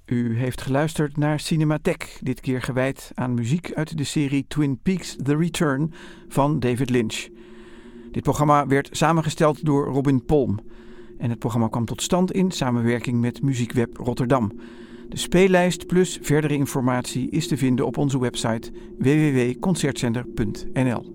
U heeft geluisterd naar Cinematheek, dit keer gewijd aan muziek uit de serie Twin Peaks The Return van David Lynch. Dit programma werd samengesteld door Robin Polm en het programma kwam tot stand in samenwerking met Muziekweb Rotterdam. De speellijst plus verdere informatie is te vinden op onze website www.concertzender.nl.